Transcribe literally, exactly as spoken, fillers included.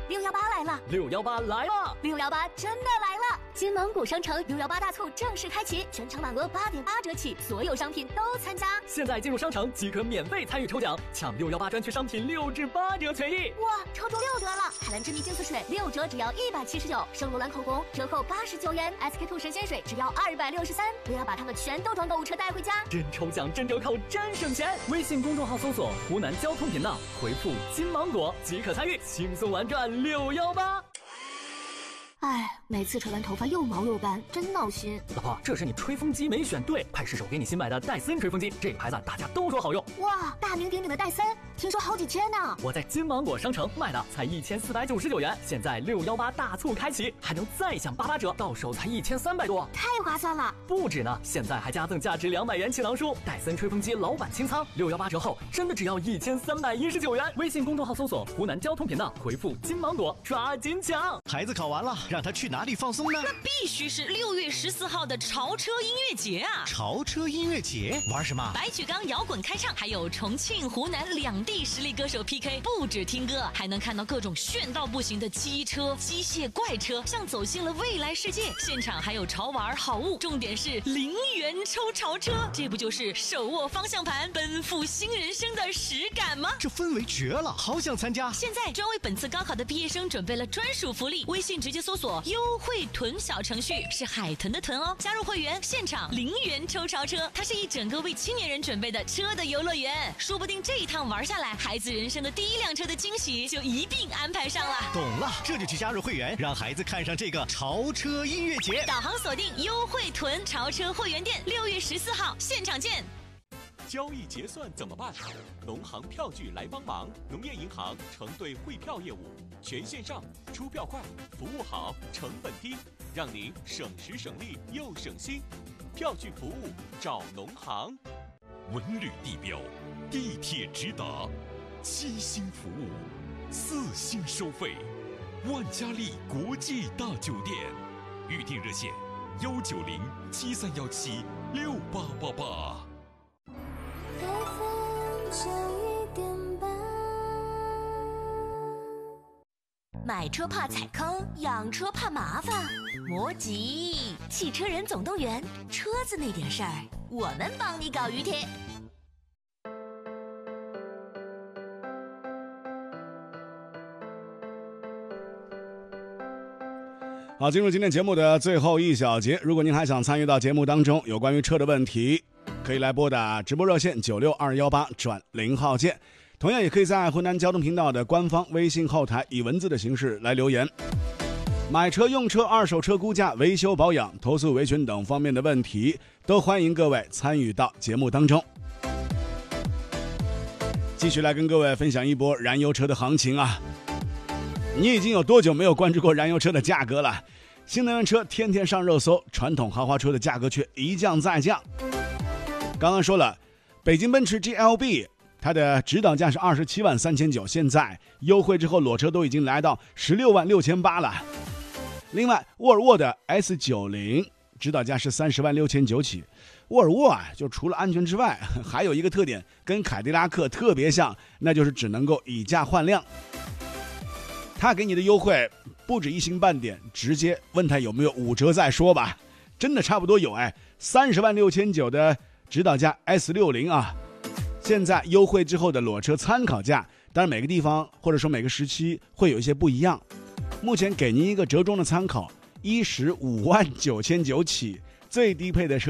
六幺八来了， 六幺八来了， 六幺八真的来了！金芒谷商城六幺八大促正式开启，全场满额八点八折起，所有商品都参加。 现在进入商城即可免费参与抽奖，抢六幺八专区商品六至八折权益。 哇，抽中六得了！海蓝之谜净丝水六折只要一百七十九，圣罗兰口红折扣八十九元 ，S K two 神仙水只要二百六十三。不要把它们全都装购物车带回家， 真抽奖真折扣真省钱！微信公众号搜索湖南交通频道，回复金芒果即可参与，轻松玩转六幺八。 哎，每次吹完头发又毛又干，真闹心。 老婆，这是你吹风机没选对，快试手给你新买的戴森吹风机，这个牌子大家都说好用。 哇，大名鼎鼎的戴森，听说好几千呢。 我在金芒果商城卖的才一千四百九十九元，现在六幺八大促开启，还能再享八八折，到手才一千三百多， 太划算了。 不止呢，现在还加赠价值两百元气囊书，戴森吹风机老板清仓，六幺八折后真的只要一千三百一十九元。微信公众号搜索湖南交通频道，回复金芒果，抓紧抢。 孩子考完了，让他去哪里放松呢？ 那必须是六月十四号的潮车音乐节啊！ 潮车音乐节玩什么？ 白举纲摇滚开唱，还有重庆、湖南两地实力歌手 P K， 不止听歌，还能看到各种炫到不行的机车、机械怪车，像走进了未来世界。现场还有潮玩好物，重点是零元抽潮车，这不就是手握方向盘奔赴新人生的实感吗？ 这氛围绝了，好想参加！ 现在专为本次高考的毕业生准备了专属福利，微信直接搜索优惠屯小程序，是海豚的豚哦，加入会员现场零元抽潮车，它是一整个为青年人准备的车的游乐园，说不定这一趟玩下来，孩子人生的第一辆车的惊喜就一并安排上了。 懂了，这就去加入会员，让孩子看上这个潮车音乐节。 导航锁定优惠屯潮车会员店，六月十四号现场见。 交易结算怎么办？农行票据来帮忙。农业银行承兑汇票业务，全线上，出票快，服务好，成本低，让您省时省力又省心。票据服务找农行。 文旅地标，地铁直达，七星服务，四星收费，万家丽国际大酒店，预订热线：幺九零七三幺七六八八八。 买车怕踩坑，养车怕麻烦，莫急，汽车人总动员，车子那点事儿，我们帮你搞余贴。 好，进入今天节目的最后一小节，如果您还想参与到节目当中，有关于车的问题，可以来拨打直播热线九六二幺八转零号键，同样也可以在湖南交通频道的官方微信后台以文字的形式来留言。买车、用车、二手车估价、维修保养、投诉维权等方面的问题，都欢迎各位参与到节目当中。继续来跟各位分享一波燃油车的行情啊！你已经有多久没有关注过燃油车的价格了？新能源车天天上热搜，传统豪华车的价格却一降再降。刚刚说了，北京奔驰 G L B 它的指导价是二十七万三千九，现在优惠之后裸车都已经来到十六万六千八了。另外，沃尔沃的 S 九十 指导价是三十万六千九起。沃尔沃啊，就除了安全之外，还有一个特点跟凯迪拉克特别像，那就是只能够以价换量。他给你的优惠不止一星半点，直接问他有没有五折再说吧，真的差不多有哎，三十万六千九的指导价 S 六十 啊，现在优惠之后的裸车参考价，当然每个地方或者说每个时期会有一些不一样。目前给您一个折中的参考，一十五万九千九起，最低配的车